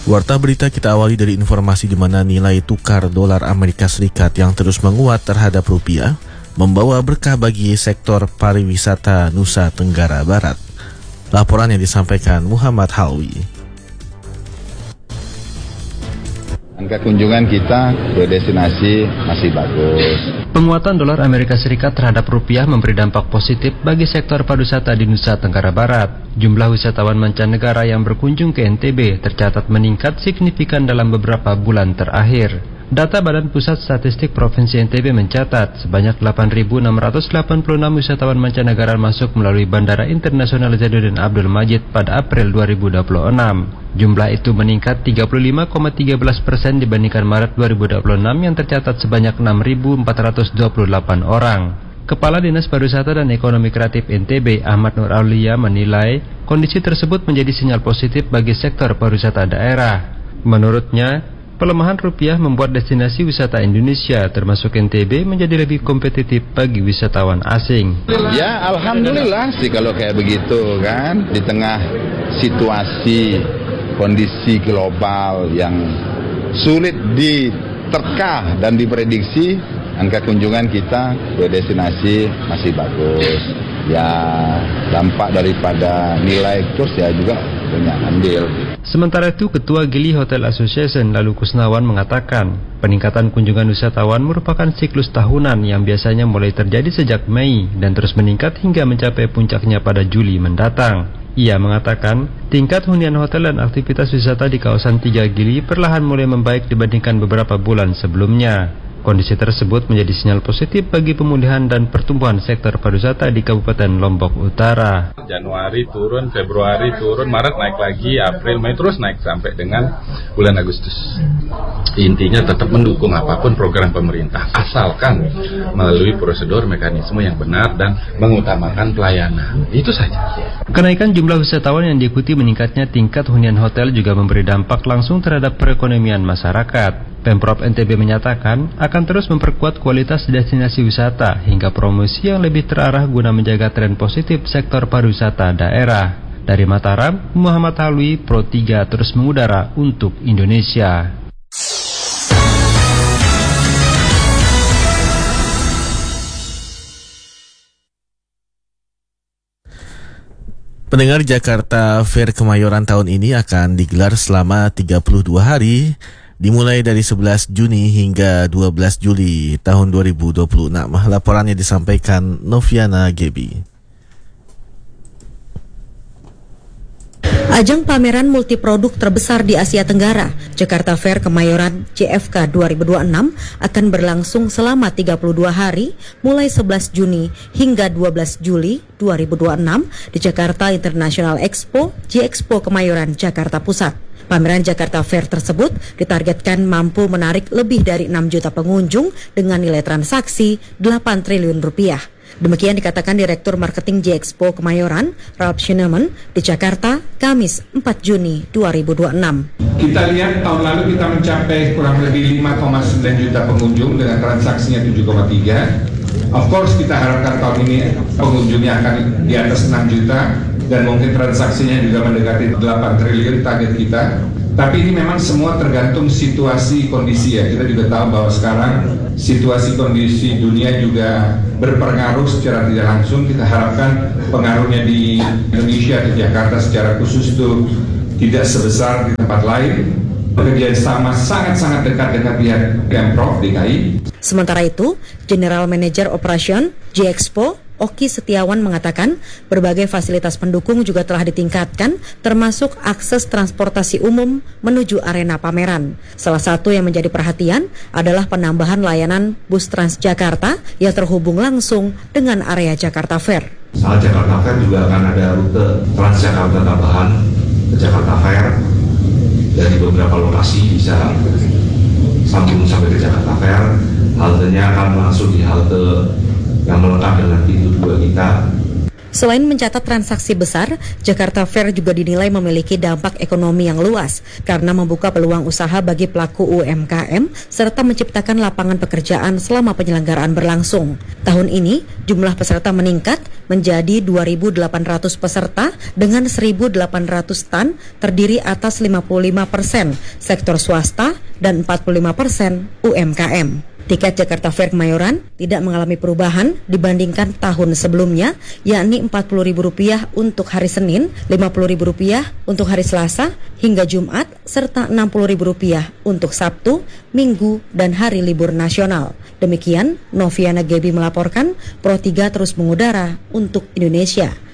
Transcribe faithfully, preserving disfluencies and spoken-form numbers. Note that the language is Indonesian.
Warta berita kita awali dari informasi di mana nilai tukar dolar Amerika Serikat yang terus menguat terhadap rupiah membawa berkah bagi sektor pariwisata Nusa Tenggara Barat. Laporan yang disampaikan Muhammad Halwi. Angka kunjungan kita ke destinasi masih bagus. Penguatan dolar Amerika Serikat terhadap rupiah memberi dampak positif bagi sektor pariwisata di Nusa Tenggara Barat. Jumlah wisatawan mancanegara yang berkunjung ke N T B tercatat meningkat signifikan dalam beberapa bulan terakhir. Data Badan Pusat Statistik Provinsi N T B mencatat sebanyak delapan ribu enam ratus delapan puluh enam wisatawan mancanegara masuk melalui Bandara Internasional Zainuddin Abdul Majid pada April dua ribu dua puluh enam. Jumlah itu meningkat tiga puluh lima koma satu tiga persen dibandingkan Maret dua ribu dua puluh enam yang tercatat sebanyak enam ribu empat ratus dua puluh delapan orang. Kepala Dinas Pariwisata dan Ekonomi Kreatif N T B Ahmad Nur Aulia menilai kondisi tersebut menjadi sinyal positif bagi sektor pariwisata daerah. Menurutnya, pelemahan rupiah membuat destinasi wisata Indonesia termasuk N T B menjadi lebih kompetitif bagi wisatawan asing. Ya, alhamdulillah sih kalau kayak begitu kan, di tengah situasi kondisi global yang sulit diterka dan diprediksi, angka kunjungan kita ke destinasi masih bagus. Ya, dampak daripada nilai kurs ya juga punya andil. Sementara itu, Ketua Gili Hotel Association Lalu Kusnawan mengatakan, peningkatan kunjungan wisatawan merupakan siklus tahunan yang biasanya mulai terjadi sejak Mei dan terus meningkat hingga mencapai puncaknya pada Juli mendatang. Ia mengatakan, tingkat hunian hotel dan aktivitas wisata di kawasan Tiga Gili perlahan mulai membaik dibandingkan beberapa bulan sebelumnya. Kondisi tersebut menjadi sinyal positif bagi pemulihan dan pertumbuhan sektor pariwisata di Kabupaten Lombok Utara. Januari turun, Februari turun, Maret naik lagi, April, Mei terus naik sampai dengan bulan Agustus. Intinya tetap mendukung apapun program pemerintah, asalkan melalui prosedur mekanisme yang benar dan mengutamakan pelayanan. Itu saja. Kenaikan jumlah wisatawan yang diikuti meningkatnya tingkat hunian hotel juga memberi dampak langsung terhadap perekonomian masyarakat. Pemprov N T B menyatakan akan terus memperkuat kualitas destinasi wisata hingga promosi yang lebih terarah guna menjaga tren positif sektor pariwisata daerah. Dari Mataram, Muhammad Halwi, Pro tiga terus mengudara untuk Indonesia. Pendengar, Jakarta Fair Kemayoran tahun ini akan digelar selama tiga puluh dua hari, dimulai dari sebelas Juni hingga dua belas Juli tahun dua ribu dua puluh enam. Laporannya disampaikan Noviana Gebi. Ajang pameran multiproduk terbesar di Asia Tenggara, Jakarta Fair Kemayoran J F K dua ribu dua puluh enam akan berlangsung selama tiga puluh dua hari, mulai sebelas Juni hingga dua belas Juli dua ribu dua puluh enam di Jakarta International Expo, J Expo Kemayoran, Jakarta Pusat. Pameran Jakarta Fair tersebut ditargetkan mampu menarik lebih dari enam juta pengunjung dengan nilai transaksi delapan triliun rupiah. Demikian dikatakan Direktur Marketing J Expo Kemayoran, Ralph Shineman, di Jakarta, Kamis empat Juni dua ribu dua puluh enam. Kita lihat tahun lalu kita mencapai kurang lebih lima koma sembilan juta pengunjung dengan transaksinya tujuh koma tiga. Of course kita harapkan tahun ini pengunjungnya akan di atas enam juta dan mungkin transaksinya juga mendekati delapan triliun target kita. Tapi ini memang semua tergantung situasi kondisi ya. Kita juga tahu bahwa sekarang situasi kondisi dunia juga berpengaruh secara tidak langsung. Kita harapkan pengaruhnya di Indonesia, di Jakarta secara khusus itu tidak sebesar di tempat lain. Bekerja sama sangat-sangat dekat dengan pihak Pemprov D K I. Sementara itu, General Manager Operation J Expo Oki Setiawan mengatakan berbagai fasilitas pendukung juga telah ditingkatkan, termasuk akses transportasi umum menuju arena pameran. Salah satu yang menjadi perhatian adalah penambahan layanan bus Transjakarta yang terhubung langsung dengan area Jakarta Fair. Saat Jakarta Fair juga akan ada rute Transjakarta tambahan ke Jakarta Fair dari beberapa lokasi, bisa sambung sampai ke Jakarta Fair. Haltenya akan langsung di halte yang melekat dengan pintu dua kita. Selain mencatat transaksi besar, Jakarta Fair juga dinilai memiliki dampak ekonomi yang luas karena membuka peluang usaha bagi pelaku U M K M serta menciptakan lapangan pekerjaan selama penyelenggaraan berlangsung. Tahun ini, jumlah peserta meningkat menjadi dua ribu delapan ratus peserta dengan seribu delapan ratus stand, terdiri atas lima puluh lima persen sektor swasta dan empat puluh lima persen U M K M. Tiket Jakarta Fair Kemayoran tidak mengalami perubahan dibandingkan tahun sebelumnya, yakni empat puluh ribu rupiah untuk hari Senin, lima puluh ribu rupiah untuk hari Selasa hingga Jumat, serta enam puluh ribu rupiah untuk Sabtu, Minggu, dan hari libur nasional. Demikian, Noviana Gebi melaporkan, Pro tiga terus mengudara untuk Indonesia.